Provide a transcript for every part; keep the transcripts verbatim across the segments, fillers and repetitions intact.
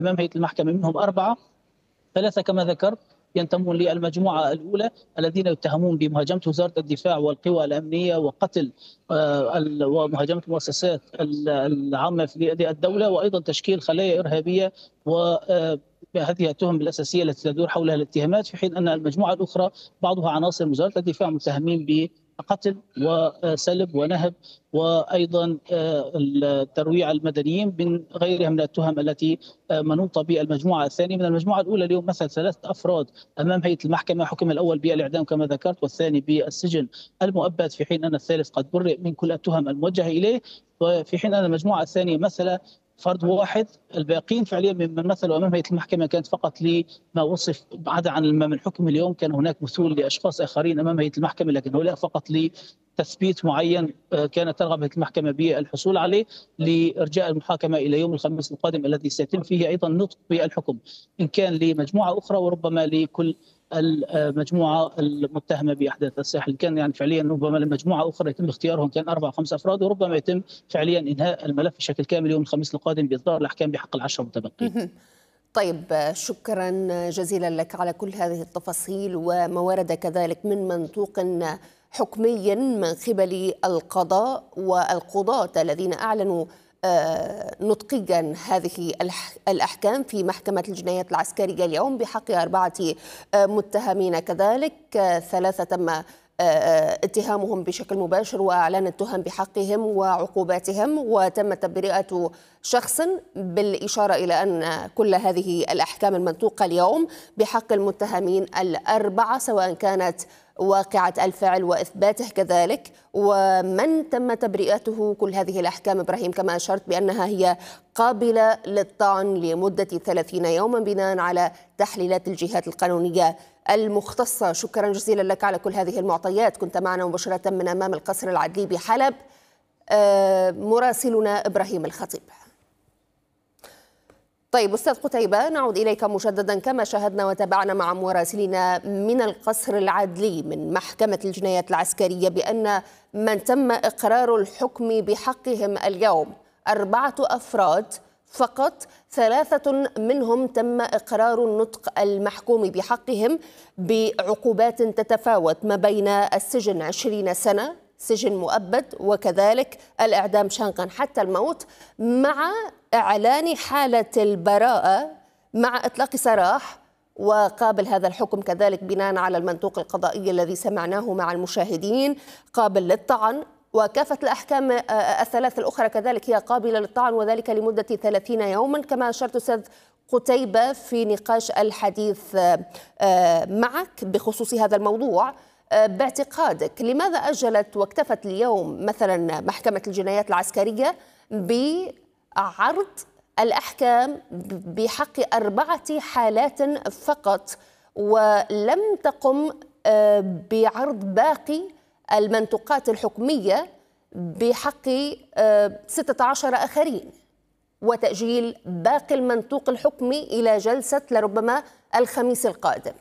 أمام هيئة المحكمة، منهم أربعة، ثلاثة كما ذكرت ينتمون للمجموعة الأولى الذين يتهمون بمهاجمة وزارة الدفاع والقوى الأمنية وقتل آه، ومهاجمة المؤسسات العامة في الدولة، وأيضا تشكيل خلايا إرهابية و هذه التهم الأساسية التي تدور حولها الاتهامات، في حين أن المجموعة الأخرى بعضها عناصر من وزارة الدفاع متهمين بقتل وسلب ونهب وأيضا ترويع المدنيين من غيرها من التهم التي منوطة بالمجموعة الثانية. من المجموعة الأولى اليوم مثلا ثلاثة أفراد أمام هيئة المحكمة، حكم الأول بالإعدام كما ذكرت والثاني بالسجن المؤبد، في حين أن الثالث قد برئ من كل التهم الموجهة إليه، وفي حين أن المجموعة الثانية مثل فرد واحد. الباقين فعليا ممن مثلوا امام هيئه المحكمه كانت فقط لما وصف عدا عن امام الحكم. اليوم كان هناك مثول لاشخاص اخرين امام هيئه المحكمه، لكن هؤلاء فقط لتثبيت معين كانت ترغب هيئه المحكمه بالحصول عليه لارجاء المحاكمه الى يوم الخميس القادم الذي سيتم فيه ايضا نطق بالحكم، ان كان لمجموعه اخرى وربما لكل المجموعه المتهمه باحداث الساحل. كان يعني فعليا ربما المجموعه اخرى يتم اختيارهم كان اربع او خمس افراد، وربما يتم فعليا انهاء الملف بشكل كامل يوم الخميس القادم باصدار الاحكام بحق العشره المتبقين. طيب، شكرا جزيلا لك على كل هذه التفاصيل وما ورد كذلك من منطوق حكمي من قبل القضاء والقضاة الذين اعلنوا نطقيا هذه الأحكام في محكمة الجنايات العسكرية اليوم بحق أربعة متهمين، كذلك ثلاثة تم اتهامهم بشكل مباشر وإعلان التهم بحقهم وعقوباتهم، وتم تبرئة شخص، بالإشارة إلى أن كل هذه الأحكام المنطوقة اليوم بحق المتهمين الأربعة سواء كانت واقعة الفعل وإثباته كذلك، ومن تم تبرئته كل هذه الأحكام إبراهيم كما أشرت بأنها هي قابلة للطعن لمدة ثلاثين يوما بناء على تحليلات الجهات القانونية المختصة. شكرا جزيلا لك على كل هذه المعطيات. كنت معنا مباشرة من أمام القصر العدلي بحلب مراسلنا إبراهيم الخطيب. طيب أستاذ قتيبة، نعود إليك مجددا. كما شاهدنا وتابعنا مع مراسلين من القصر العدلي من محكمة الجنايات العسكرية بأن من تم إقرار الحكم بحقهم اليوم أربعة أفراد فقط، ثلاثة منهم تم إقرار النطق المحكوم بحقهم بعقوبات تتفاوت ما بين السجن عشرين سنة، سجن مؤبد، وكذلك الإعدام شنقا حتى الموت، مع إعلان حالة البراءة مع إطلاق سراح وقابل هذا الحكم كذلك بناء على المنطوق القضائي الذي سمعناه مع المشاهدين قابل للطعن، وكافة الأحكام الثلاث الأخرى كذلك هي قابلة للطعن وذلك لمدة ثلاثين يوما كما أشرت أستاذ قتيبة في نقاش الحديث معك بخصوص هذا الموضوع. باعتقادك لماذا أجلت واكتفت اليوم مثلا محكمة الجنايات العسكرية بعرض الأحكام بحق أربعة حالات فقط ولم تقم بعرض باقي المنطوقات الحكمية بحق ستة عشر آخرين وتأجيل باقي المنطوق الحكمي إلى جلسة لربما الخميس القادم؟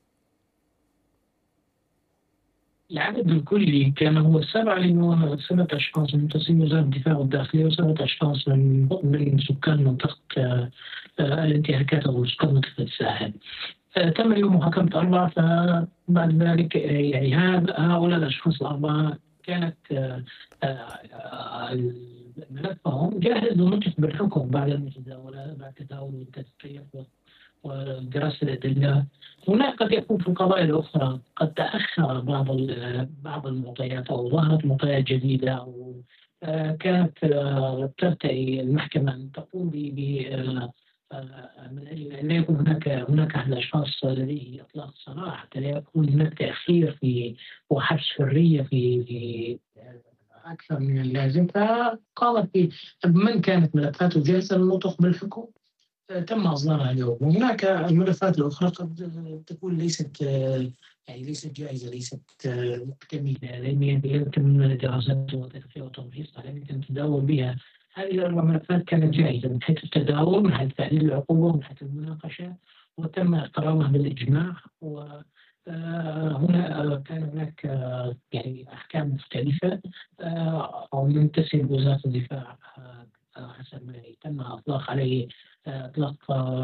العدد الكلي كان هو سبعة، لأنه سبعة أشخاص من تنظيم وزارة الدفاع والداخلية وسبعة أشخاص من من سكان منطقة الانتهاكات أو سكان منطقة الساحل. تم اليوم محاكمة أربعة، فبعد ذلك يعني هؤلاء الأشخاص الأربعة كانت ملفهم جاهز للنطق بالحكم بعد المتداولة بعد تداول التدقيق ودراسة الأدلة. هناك قد يكون في القضايا الأخرى قد تأخر بعض بعض المعطيات أو ظهرت معطيات جديدة أو كانت ترتئي المحكمة أن تقوم ب من أجل أن لا يكون هناك هناك أحد الأشخاص لديه إطلاق سراح، حتى لا يكون هناك تأخير في وحبس حرية في في أكثر من اللازم. فقامت من كانت ملفاته جاهزة للنطق بالحكم تم إصدارها اليوم. وهناك الملفات الأخرى قد تكون ليست يعني ليست جاهزة، ليست مكتملة، لأن يتم دراسات وتدقيق وتمحيص لم يتم التداول بها. هذه الأربع ملفات كانت جاهزة من حيث التداول، من حيث تحديد العقوبة، من حيث المناقشة، وتم اقترارها بالإجماع. وهنا كان هناك يعني أحكام مختلفة أو منتسب وزارة الدفاع حسب ما تم اطلاق عليه اطلاق